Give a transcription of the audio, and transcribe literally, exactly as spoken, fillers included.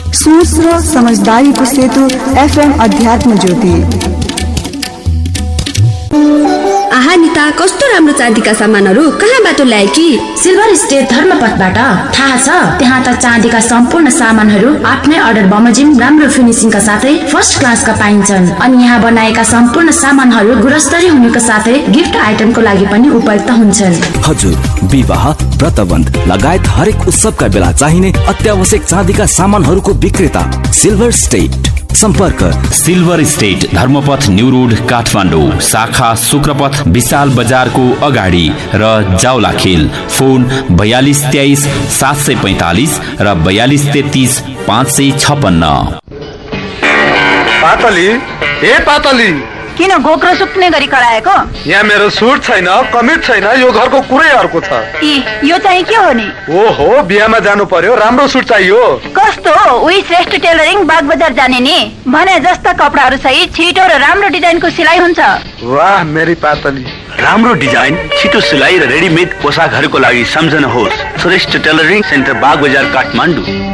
सोच र समझदारीको सेतु एफएम अध्यात्म ज्योति। आहा निता, कस्तो राम्रो चाँदीका सामानहरू कहाँबाट ल्याए कि? Silver state धर्मपथबाट। थाहा छ, त्यहाँ त चाँदीका सम्पूर्ण सामानहरू आफ्नै अर्डर बमोजिम राम्रो फिनिसिङका साथै फर्स्ट क्लासका पाइन्छन्। अनि यहाँ बनाएका सम्पूर्ण सामानहरू गुणस्तरीय हुनुको साथै गिफ्ट आइटमको लागि पनि उपयुक्त हुन्छन्। हजुर, विवाह, व्रतबन्ध लगायत हरेक उत्सवका बेला चाहिने अत्यावश्यक चाँदीका सामानहरूको विक्रेता सिल्भर स्टेट। सम्पर्क silver state Dharmapath new road Kathmandu, शाखा शुक्रपथ विशाल बजारको अगाडि र जाउलाखेल। फोन बयालीस तेइस सात सय पैंतालीस र बयालीस तेत्तीस पाँच सय छप्पन्न। पातली, ए पातली, किन गोक्रो सुत्ने गरी कराएको? यहाँ मेरो सुट छैन, कमिज छैन, यो घरको कुरै अर्को छ। ई यो चाहिँ के हो नि? ओहो, बिहामा जानु पर्यो, राम्रो सुट चाहियो। कस्तो? उही श्रेष्ठ टेलरिङ बाग बजार जाने नि। भने जस्ता कपडाहरू सहित छिटो र राम्रो डिजाइनको सिलाइ हुन्छ। वाह मेरी पातली, राम्रो डिजाइन, छिटो सिलाइ र रेडीमेड पोसाकहरूको लागि सम्झनुहोस् श्रेष्ठ टेलरिङ सेन्टर बाग बजार काठमाडौँ।